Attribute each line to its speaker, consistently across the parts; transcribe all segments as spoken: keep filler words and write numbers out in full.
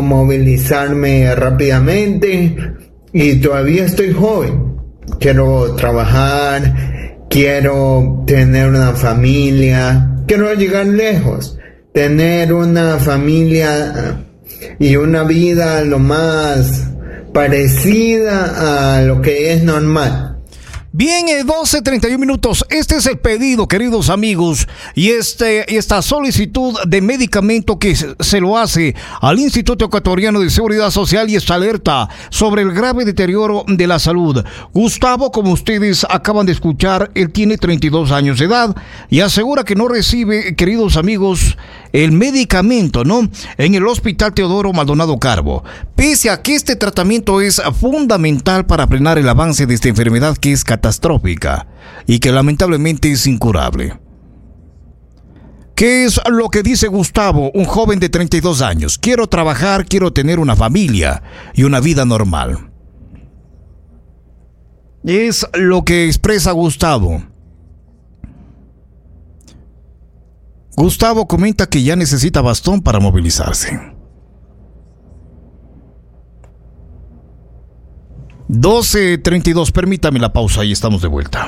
Speaker 1: movilizarme rápidamente y todavía estoy joven. Quiero trabajar, quiero tener una familia, quiero llegar lejos, tener una familia y una vida lo más parecida a lo que es normal.
Speaker 2: Bien, eh, doce treinta y uno minutos. Este es el pedido, queridos amigos, y este esta solicitud de medicamento que se, se lo hace al Instituto Ecuatoriano de Seguridad Social y esta alerta sobre el grave deterioro de la salud. Gustavo, como ustedes acaban de escuchar, él tiene treinta y dos años de edad y asegura que no recibe, queridos amigos, el medicamento, ¿no? En el Hospital Teodoro Maldonado Carbo. Pese a que este tratamiento es fundamental para frenar el avance de esta enfermedad que es catastrófica y que lamentablemente es incurable. ¿Qué es lo que dice Gustavo, un joven de treinta y dos años? Quiero trabajar, quiero tener una familia y una vida normal. Es lo que expresa Gustavo. Gustavo comenta que ya necesita bastón para movilizarse. doce treinta y dos, permítame la pausa y estamos de vuelta.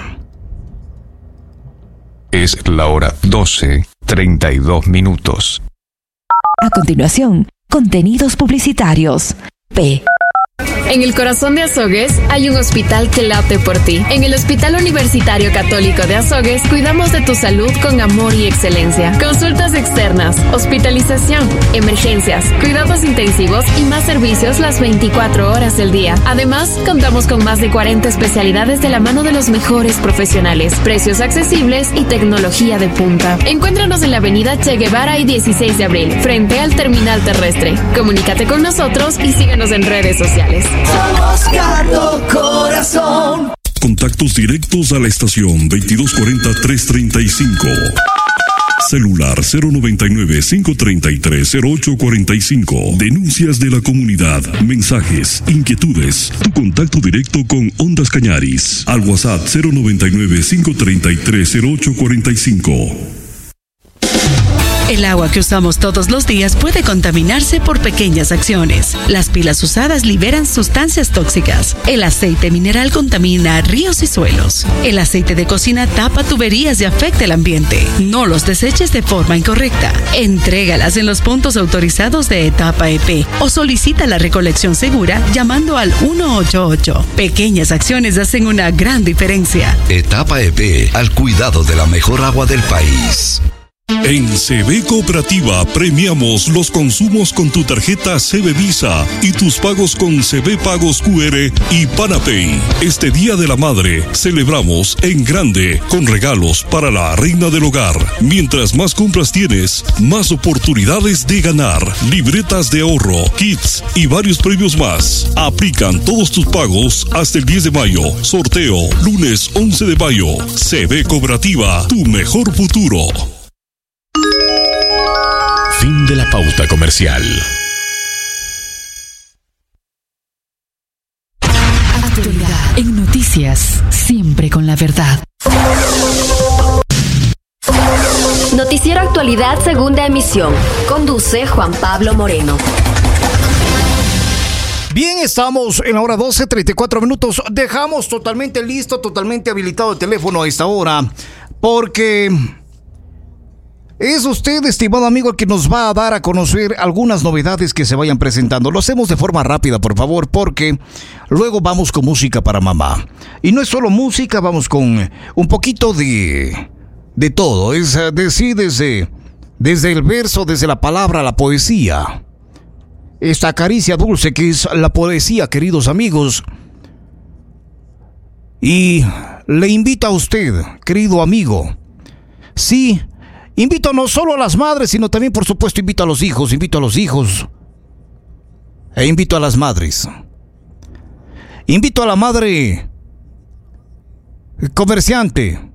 Speaker 3: Es la hora doce treinta y dos minutos.
Speaker 4: A continuación, contenidos publicitarios. P.
Speaker 5: En el corazón de Azogues hay un hospital que late por ti. En el Hospital Universitario Católico de Azogues cuidamos de tu salud con amor y excelencia. Consultas externas, hospitalización, emergencias, cuidados intensivos y más servicios las veinticuatro horas del día. Además, contamos con más de cuarenta especialidades de la mano de los mejores profesionales, precios accesibles y tecnología de punta. Encuéntranos en la avenida Che Guevara y dieciséis de abril, frente al terminal terrestre. Comunícate con nosotros y síguenos en redes sociales.
Speaker 6: Somos Cardo Corazón.
Speaker 7: Contactos directos a la estación veintidós cuarenta, trescientos treinta y cinco. Celular cero noventa y nueve, cinco treinta y tres, cero ocho cuarenta y cinco. Denuncias de la comunidad, mensajes, inquietudes. Tu contacto directo con Ondas Cañaris. Al WhatsApp cero noventa y nueve, cinco treinta y tres, cero ocho cuarenta y cinco.
Speaker 8: El agua que usamos todos los días puede contaminarse por pequeñas acciones. Las pilas usadas liberan sustancias tóxicas. El aceite mineral contamina ríos y suelos. El aceite de cocina tapa tuberías y afecta el ambiente. No los deseches de forma incorrecta. Entrégalas en los puntos autorizados de Etapa E P o solicita la recolección segura llamando al uno ocho ocho. Pequeñas acciones hacen una gran diferencia.
Speaker 9: Etapa E P, al cuidado de la mejor agua del país.
Speaker 7: En C B Cooperativa premiamos los consumos con tu tarjeta C B Visa y tus pagos con C B Pagos Q R y Panapay. Este Día de la Madre celebramos en grande con regalos para la reina del hogar. Mientras más compras tienes, más oportunidades de ganar. Libretas de ahorro, kits y varios premios más. Aplican todos tus pagos hasta el diez de mayo. Sorteo lunes once de mayo. C B Cooperativa, tu mejor futuro.
Speaker 10: Fin de la pauta comercial.
Speaker 4: Actualidad en noticias, siempre con la verdad.
Speaker 11: Noticiero Actualidad, segunda emisión. Conduce Juan Pablo Moreno.
Speaker 2: Bien, estamos en la hora doce treinta y cuatro minutos. Dejamos totalmente listo, totalmente habilitado el teléfono a esta hora, porque es usted, estimado amigo, el que nos va a dar a conocer algunas novedades que se vayan presentando. Lo hacemos de forma rápida, por favor, porque luego vamos con música para mamá. Y no es solo música, vamos con un poquito de, de todo. Es decir, desde, desde el verso, desde la palabra, la poesía. Esta caricia dulce que es la poesía, queridos amigos. Y le invito a usted, querido amigo, sí, invito no solo a las madres, sino también, por supuesto, invito a los hijos, invito a los hijos. E invito a las madres. Invito a la madre comerciante.